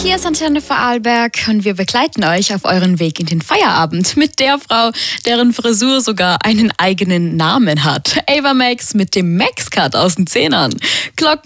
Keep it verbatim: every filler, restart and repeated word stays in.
Hier ist Antenne Vorarlberg und wir begleiten euch auf euren Weg in den Feierabend mit der Frau, deren Frisur sogar einen eigenen Namen hat. Ava Max mit dem Max-Cut aus den Zehnern. Glocken